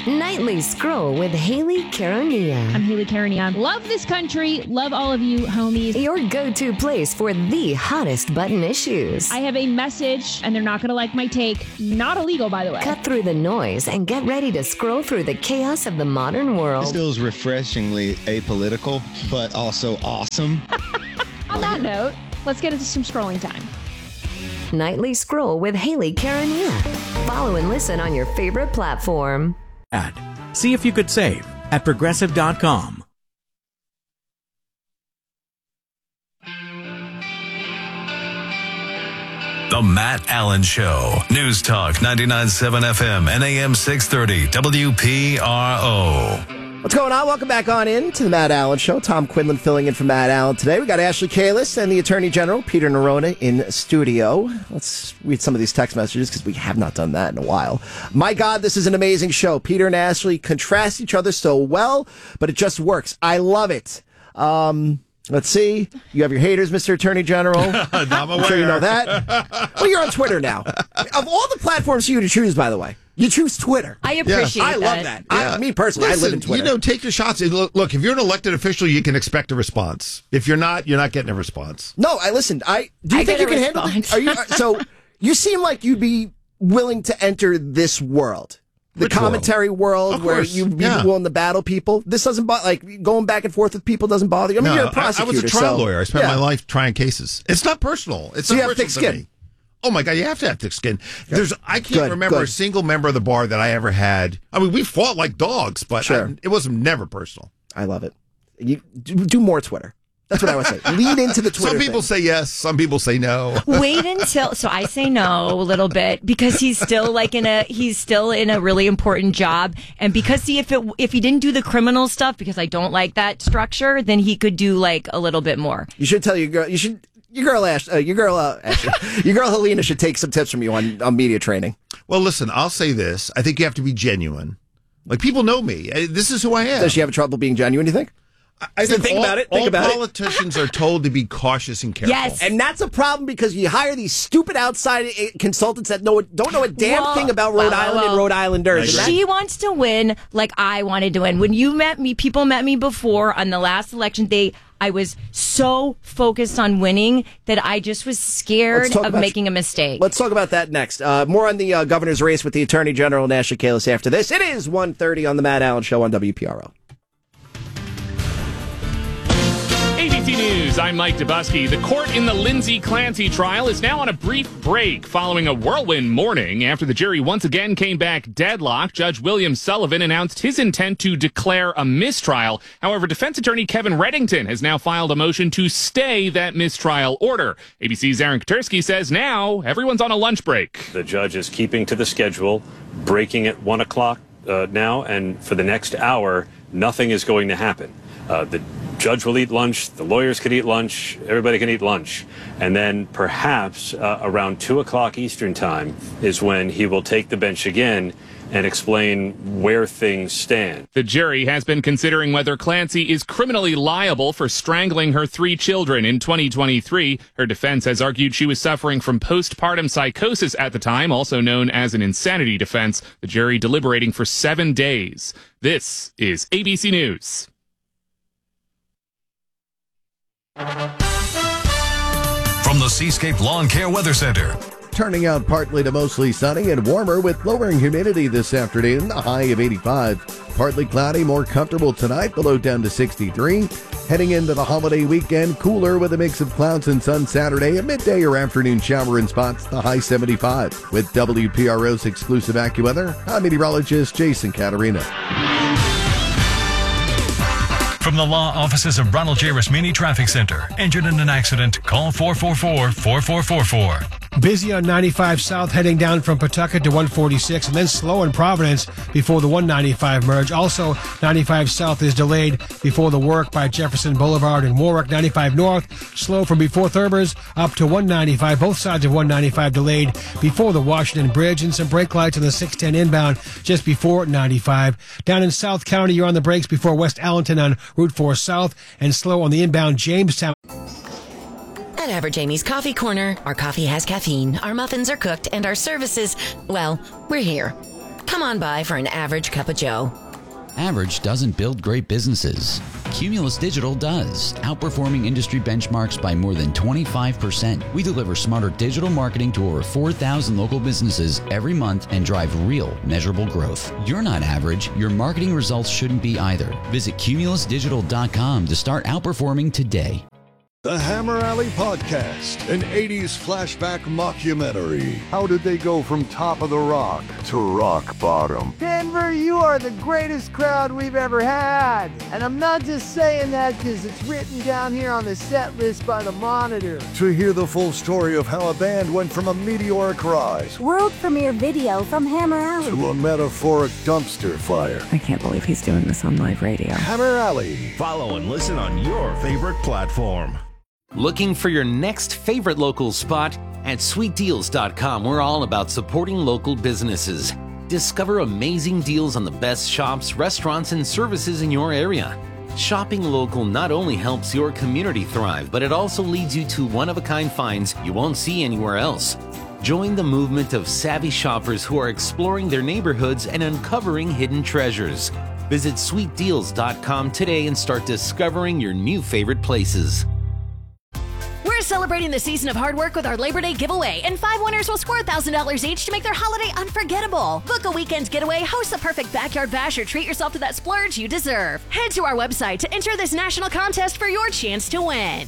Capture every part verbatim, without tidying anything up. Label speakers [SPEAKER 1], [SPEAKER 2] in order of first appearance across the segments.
[SPEAKER 1] Nightly Scroll with Haley Carania.
[SPEAKER 2] I'm Haley Carania. Love this country. Love all of you, homies.
[SPEAKER 1] Your go-to place for the hottest button issues.
[SPEAKER 2] I have a message, and they're not going to like my take. Not illegal, by the way.
[SPEAKER 1] Cut through the noise and get ready to scroll through the chaos of the modern world.
[SPEAKER 3] This feels refreshingly apolitical, but also awesome.
[SPEAKER 2] On that note, let's get into some scrolling time.
[SPEAKER 1] Nightly Scroll with Haley Carania. Follow and listen on your favorite platform.
[SPEAKER 4] Ad. See if you could save at progressive dot com.
[SPEAKER 5] The Matt Allen Show. News Talk ninety-nine point seven F M and A M six thirty W P R O.
[SPEAKER 6] What's going on? Welcome back on in to the Matt Allen Show. Tom Quinlan filling in for Matt Allen today. We got Ashley Kalis and the Attorney General, Peter Nerona, in studio. Let's read some of these text messages because we have not done that in a while. My God, this is an amazing show. Peter and Ashley contrast each other so well, but it just works. I love it. Um... Let's see. You have your haters, Mister Attorney General.
[SPEAKER 7] I'm,
[SPEAKER 6] I'm sure you know that. Well, you're on Twitter now. Of all the platforms for you to choose, by the way, you choose Twitter.
[SPEAKER 8] I appreciate
[SPEAKER 6] yeah. I
[SPEAKER 8] that.
[SPEAKER 6] love that.
[SPEAKER 7] Yeah.
[SPEAKER 6] I, me personally,
[SPEAKER 7] Listen,
[SPEAKER 6] I live in Twitter.
[SPEAKER 7] You know, take your shots. Look, look, if you're an elected official, you can expect a response. If you're not, you're not getting a response.
[SPEAKER 6] No, I listened. I do you
[SPEAKER 8] I
[SPEAKER 6] think you
[SPEAKER 8] get
[SPEAKER 6] can
[SPEAKER 8] a
[SPEAKER 6] handle
[SPEAKER 8] response.
[SPEAKER 6] it? Are you so? You seem like you'd be willing to enter this world. The
[SPEAKER 7] Which
[SPEAKER 6] commentary world,
[SPEAKER 7] world? Of
[SPEAKER 6] where
[SPEAKER 7] course,
[SPEAKER 6] you'd be
[SPEAKER 7] yeah.
[SPEAKER 6] willing to battle people. This doesn't bother, like, going back and forth with people doesn't bother you. I mean,
[SPEAKER 7] No,
[SPEAKER 6] you're a
[SPEAKER 7] I,
[SPEAKER 6] prosecutor.
[SPEAKER 7] I was a trial
[SPEAKER 6] so,
[SPEAKER 7] lawyer. I spent
[SPEAKER 6] yeah.
[SPEAKER 7] my life trying cases. It's not personal. It's
[SPEAKER 6] So
[SPEAKER 7] not
[SPEAKER 6] you have
[SPEAKER 7] personal
[SPEAKER 6] thick
[SPEAKER 7] to
[SPEAKER 6] skin.
[SPEAKER 7] me. Oh my God, you have to have thick skin. There's, I can't
[SPEAKER 6] Good,
[SPEAKER 7] remember
[SPEAKER 6] good.
[SPEAKER 7] a single member of the bar that I ever had. I mean, we fought like dogs, but
[SPEAKER 6] Sure.
[SPEAKER 7] I, it was never personal.
[SPEAKER 6] I love it. You do, do more Twitter. That's what I would say. Lead into the Twitter.
[SPEAKER 7] Some people
[SPEAKER 6] thing.
[SPEAKER 7] say yes, some people say no.
[SPEAKER 8] Wait until so I say no a little bit because he's still like in a he's still in a really important job, and because see if it if he didn't do the criminal stuff, because I don't like that structure, then he could do like a little bit more.
[SPEAKER 6] You should tell your girl. You should. Your girl, Ash. Uh, your girl, uh, Ashley, your girl, Helena, should take some tips from you on, on media training.
[SPEAKER 7] Well, listen, I'll say this. I think you have to be genuine. Like, people know me. Uh, This is who I am.
[SPEAKER 6] Does she have trouble being genuine? Do you think?
[SPEAKER 7] I
[SPEAKER 6] So
[SPEAKER 7] think,
[SPEAKER 6] think
[SPEAKER 7] all,
[SPEAKER 6] about it, think
[SPEAKER 7] all
[SPEAKER 6] about it.
[SPEAKER 7] politicians are told to be cautious and careful.
[SPEAKER 8] Yes.
[SPEAKER 6] And that's a problem because you hire these stupid outside uh, consultants that know don't know a damn
[SPEAKER 8] Well,
[SPEAKER 6] thing about Rhode
[SPEAKER 8] well,
[SPEAKER 6] Island
[SPEAKER 8] well,
[SPEAKER 6] and Rhode Islanders. And that-
[SPEAKER 8] She wants to win like I wanted to win. When you met me, people met me before on the last election. They, I was so focused on winning that I just was
[SPEAKER 6] Let's
[SPEAKER 8] scared
[SPEAKER 6] talk
[SPEAKER 8] of
[SPEAKER 6] about-
[SPEAKER 8] making a mistake.
[SPEAKER 6] Let's talk about that next. Uh, more on the uh, governor's race with the Attorney General, Ashley Kalis, after this. It is one thirty on the Matt Allen Show on W P R O.
[SPEAKER 9] A B C News, I'm Mike Dubusky. The court in the Lindsay Clancy trial is now on a brief break following a whirlwind morning after the jury once again came back deadlocked. Judge William Sullivan announced his intent to declare a mistrial. However, defense attorney Kevin Reddington has now filed a motion to stay that mistrial order. A B C's Aaron Katersky says now everyone's on a lunch break.
[SPEAKER 10] The judge is keeping to the schedule, breaking at one o'clock uh, now, and for the next hour, nothing is going to happen. Uh, the judge will eat lunch, the lawyers can eat lunch, everybody can eat lunch. And then perhaps uh, around two o'clock Eastern time is when he will take the bench again and explain where things stand.
[SPEAKER 9] The jury has been considering whether Clancy is criminally liable for strangling her three children in twenty twenty-three. Her defense has argued she was suffering from postpartum psychosis at the time, also known as an insanity defense. The jury deliberating for seven days. This is A B C News.
[SPEAKER 5] From the Seascape Lawn Care Weather Center.
[SPEAKER 11] Turning out partly to mostly sunny and warmer with lowering humidity this afternoon, a high of eighty-five. Partly cloudy, more comfortable tonight, below down to sixty-three. Heading into the holiday weekend, cooler with a mix of clouds and sun Saturday, a midday or afternoon shower in spots, the high seventy-five. With W P R O's exclusive AccuWeather, I'm meteorologist Jason Caterina.
[SPEAKER 5] From the law offices of Ronald J. Rasmini Traffic Center. Injured in an accident? Call four four four, four four four four.
[SPEAKER 12] Busy on ninety-five South heading down from Pawtucket to one forty-six, and then slow in Providence before the one ninety-five merge. Also, ninety-five South is delayed before the work by Jefferson Boulevard and Warwick. ninety-five North, slow from before Thurbers up to one ninety-five. Both sides of one ninety-five delayed before the Washington Bridge, and some brake lights on the six ten inbound just before ninety-five. Down in South County, you're on the brakes before West Allenton on Route four South, and slow on the inbound Jamestown.
[SPEAKER 13] At Average Amy's Coffee Corner, our coffee has caffeine, our muffins are cooked, and our services, well, we're here. Come on by for an average cup of joe.
[SPEAKER 14] Average doesn't build great businesses. Cumulus Digital does, outperforming industry benchmarks by more than twenty-five percent. We deliver smarter digital marketing to over four thousand local businesses every month and drive real, measurable growth. You're not average. Your marketing results shouldn't be either. Visit cumulus digital dot com to start outperforming today.
[SPEAKER 15] The Hammer Alley Podcast, an eighties flashback mockumentary. How did they go from top of the rock to rock bottom?
[SPEAKER 16] Denver, you are the greatest crowd we've ever had. And I'm not just saying that because it's written down here on the set list by the Monitor.
[SPEAKER 15] To hear the full story of how a band went from a meteoric rise
[SPEAKER 17] world premiere video from Hammer Alley
[SPEAKER 15] to a metaphoric dumpster fire.
[SPEAKER 18] I can't believe he's doing this on live radio.
[SPEAKER 15] Hammer Alley.
[SPEAKER 19] Follow and listen on your favorite platform.
[SPEAKER 20] Looking for your next favorite local spot? At sweet deals dot com, we're all about supporting local businesses. Discover amazing deals on the best shops, restaurants, and services in your area. Shopping local not only helps your community thrive, but it also leads you to one-of-a-kind finds you won't see anywhere else. Join the movement of savvy shoppers who are exploring their neighborhoods and uncovering hidden treasures. Visit sweet deals dot com today and start discovering your new favorite places.
[SPEAKER 21] We're celebrating the season of hard work with our Labor Day giveaway, and five winners will score one thousand dollars each to make their holiday unforgettable. Book a weekend getaway, host the perfect backyard bash, or treat yourself to that splurge you deserve. Head to our website to enter this national contest for your chance to win.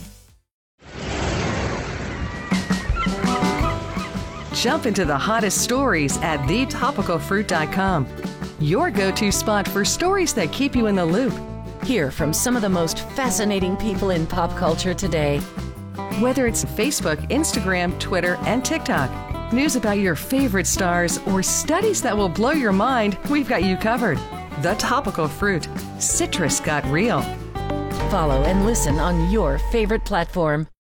[SPEAKER 22] Jump into the hottest stories at the topical fruit dot com. Your go-to spot for stories that keep you in the loop.
[SPEAKER 13] Hear from some of the most fascinating people in pop culture today.
[SPEAKER 22] Whether it's Facebook, Instagram, Twitter, and TikTok, news about your favorite stars, or studies that will blow your mind, we've got you covered. The Topical Fruit. Citrus got real.
[SPEAKER 13] Follow and listen on your favorite platform.